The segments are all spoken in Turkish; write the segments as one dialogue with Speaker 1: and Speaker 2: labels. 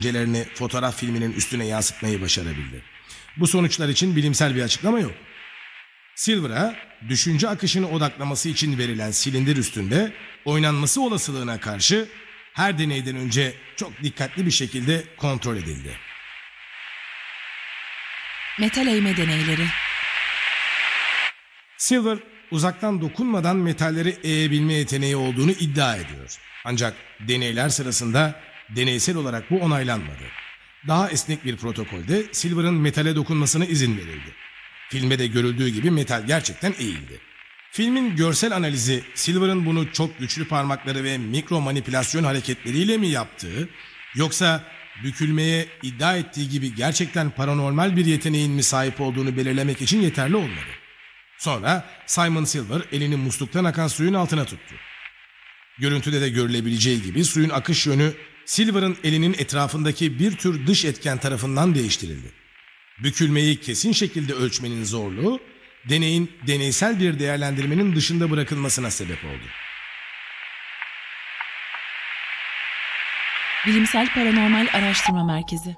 Speaker 1: düşüncelerini fotoğraf filminin üstüne yansıtmayı başarabildi. Bu sonuçlar için bilimsel bir açıklama yok. Silver'a düşünce akışını odaklaması için verilen silindir üstünde oynanması olasılığına karşı her deneyden önce çok dikkatli bir şekilde kontrol edildi.
Speaker 2: Metal eğme deneyleri.
Speaker 1: Silver uzaktan dokunmadan metalleri eğebilme yeteneği olduğunu iddia ediyor. Ancak deneyler sırasında deneysel olarak bu onaylanmadı. Daha esnek bir protokolde Silver'ın metale dokunmasına izin verildi. Filmde de görüldüğü gibi metal gerçekten eğildi. Filmin görsel analizi Silver'ın bunu çok güçlü parmakları ve mikro manipülasyon hareketleriyle mi yaptığı, yoksa bükülmeye iddia ettiği gibi gerçekten paranormal bir yeteneğin mi sahip olduğunu belirlemek için yeterli olmadı. Sonra Simon Silver elini musluktan akan suyun altına tuttu. Görüntüde de görülebileceği gibi suyun akış yönü Silver'ın elinin etrafındaki bir tür dış etken tarafından değiştirildi. Bükülmeyi kesin şekilde ölçmenin zorluğu, deneyin deneysel bir değerlendirmenin dışında bırakılmasına sebep oldu.
Speaker 2: Bilimsel Paranormal Araştırma Merkezi.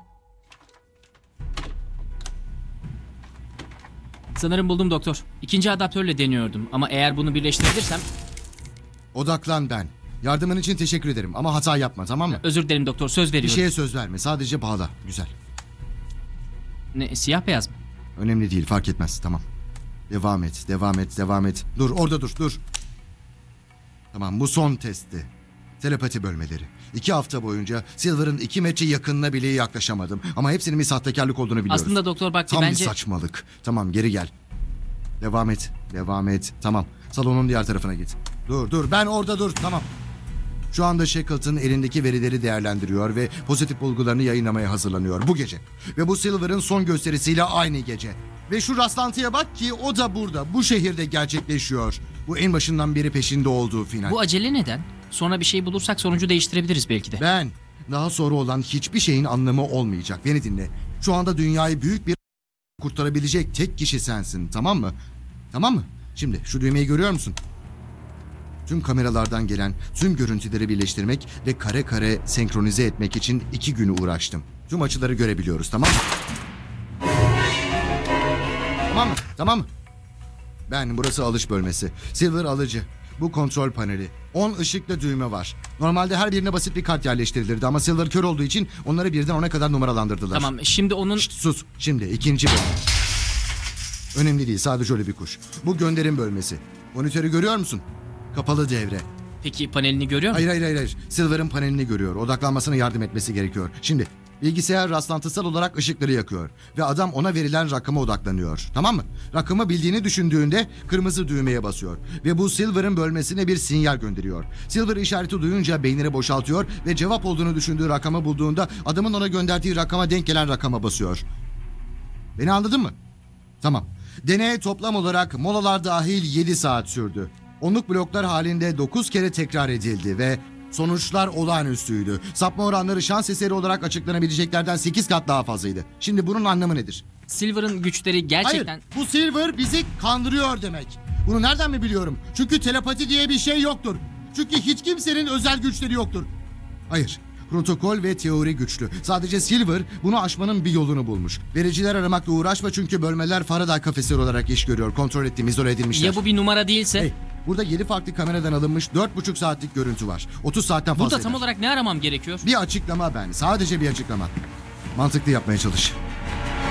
Speaker 3: Sanırım buldum doktor. İkinci adaptörle deniyordum ama eğer bunu birleştirebilirsem...
Speaker 4: Odaklan Ben. Yardımın için teşekkür ederim ama hata yapma, tamam mı?
Speaker 3: Özür dilerim doktor, söz
Speaker 4: Bir
Speaker 3: veriyorum.
Speaker 4: şeye söz verme, sadece bağla. Güzel.
Speaker 3: Ne, siyah beyaz mı?
Speaker 4: Önemli değil, fark etmez, tamam. Devam et, devam et, devam et. Dur, orada dur, dur. Tamam, bu son testti. Telepati bölmeleri. 2 hafta boyunca Silver'ın 2 metre yakınına bile yaklaşamadım. Ama hepsinin bir sahtekarlık olduğunu biliyoruz.
Speaker 3: Aslında doktor bak
Speaker 4: Tam
Speaker 3: bence...
Speaker 4: bir saçmalık. Tamam, geri gel. Devam et, devam et. Tamam, salonun diğer tarafına git. Dur, ben orada dur, tamam. Şu anda Shackleton elindeki verileri değerlendiriyor ve pozitif bulgularını yayınlamaya hazırlanıyor bu gece. Ve bu Silver'ın son gösterisiyle aynı gece. Ve şu rastlantıya bak ki o da burada, bu şehirde gerçekleşiyor. Bu en başından beri peşinde olduğu final.
Speaker 3: Bu acele neden? Sonra bir şey bulursak sonucu değiştirebiliriz belki de.
Speaker 4: Ben, daha sonra olan hiçbir şeyin anlamı olmayacak. Beni dinle. Şu anda dünyayı büyük bir kurtarabilecek tek kişi sensin, tamam mı? Tamam mı? Şimdi şu düğmeyi görüyor musun? Tüm kameralardan gelen tüm görüntüleri birleştirmek ve kare kare senkronize etmek için 2 gün uğraştım. Tüm açıları görebiliyoruz, tamam mı? Tamam mı? Tamam mı? Ben, burası alış bölmesi. Silver alıcı. Bu kontrol paneli. 10 ışıklı düğme var. Normalde her birine basit bir kart yerleştirilirdi ama Silver kör olduğu için onları birden 10'a kadar numaralandırdılar.
Speaker 3: Tamam, şimdi onun...
Speaker 4: Şşt, sus. Şimdi ikinci bölüm. Önemli değil, sadece öyle bir kuş. Bu gönderim bölmesi. Monitörü görüyor musun? Kapalı devre.
Speaker 3: Peki panelini görüyor musun?
Speaker 4: Hayır. Silver'ın panelini görüyor. Odaklanmasına yardım etmesi gerekiyor. Şimdi bilgisayar rastlantısal olarak ışıkları yakıyor. Ve adam ona verilen rakama odaklanıyor. Tamam mı? Rakamı bildiğini düşündüğünde kırmızı düğmeye basıyor. Ve bu Silver'ın bölmesine bir sinyal gönderiyor. Silver işareti duyunca beynini boşaltıyor ve cevap olduğunu düşündüğü rakamı bulduğunda adamın ona gönderdiği rakama denk gelen rakama basıyor. Beni anladın mı? Tamam. Deney toplam olarak molalar dahil 7 saat sürdü. Onluk bloklar halinde 9 kere tekrar edildi ve sonuçlar olağanüstüydü. Sapma oranları şans eseri olarak açıklanabileceklerden 8 kat daha fazlaydı. Şimdi bunun anlamı nedir?
Speaker 3: Silver'ın güçleri gerçekten...
Speaker 4: Hayır, bu Silver bizi kandırıyor demek. Bunu nereden mi biliyorum? Çünkü telepati diye bir şey yoktur. Çünkü hiç kimsenin özel güçleri yoktur. Hayır, protokol ve teori güçlü. Sadece Silver bunu aşmanın bir yolunu bulmuş. Vericiler aramakla uğraşma çünkü bölmeler Faraday kafesleri olarak iş görüyor. Kontrol ettiğim, izole edilmişler.
Speaker 3: Ya bu bir numara değilse?
Speaker 4: Hey, burada 7 farklı kameradan alınmış 4,5 saatlik görüntü var. 30 saatten fazla
Speaker 3: Burada tam
Speaker 4: eder.
Speaker 3: olarak ne aramam gerekiyor?
Speaker 4: Bir açıklama ben. Sadece bir açıklama. Mantıklı yapmaya çalış.